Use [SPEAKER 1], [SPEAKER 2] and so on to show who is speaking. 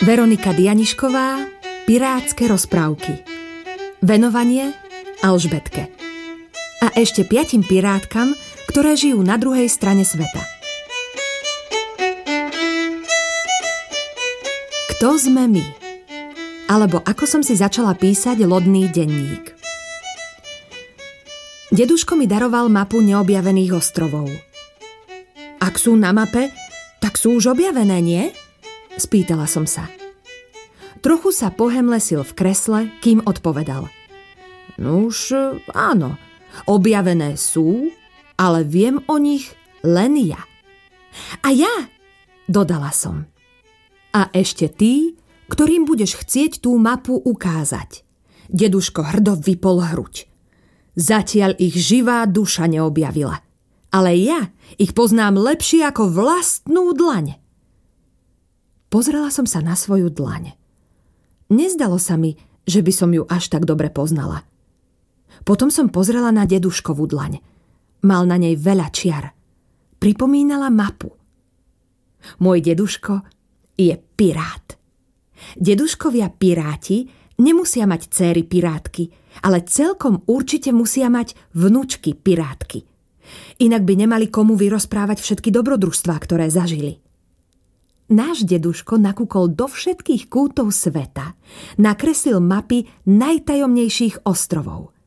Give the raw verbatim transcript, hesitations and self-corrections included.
[SPEAKER 1] Veronika Dianišková, Pirátske rozprávky. Venovanie Alžbetke. A ešte piatim pirátkam, ktoré žijú na druhej strane sveta. Kto sme my? Alebo ako som si začala písať lodný denník. Deduško mi daroval mapu neobjavených ostrovov. Ak sú na mape, tak sú už objavené, nie? Spýtala som sa. Trochu sa pohemlesil v kresle, kým odpovedal. Nuž, áno, objavené sú, ale viem o nich len ja. A ja, dodala som. A ešte tí, ktorým budeš chcieť tú mapu ukázať. Deduško hrdo vypol hruď. Zatiaľ ich živá duša neobjavila. Ale ja ich poznám lepšie ako vlastnú dlaň. Pozrela som sa na svoju dlaň. Nezdalo sa mi, že by som ju až tak dobre poznala. Potom som pozrela na deduškovú dlaň. Mal na nej veľa čiar. Pripomínala mapu. Môj deduško je pirát. Deduškovia piráti nemusia mať céry pirátky, ale celkom určite musia mať vnučky pirátky. Inak by nemali komu vyrozprávať všetky dobrodružstvá, ktoré zažili. Náš deduško nakúkol do všetkých kútov sveta, nakreslil mapy najtajomnejších ostrovov.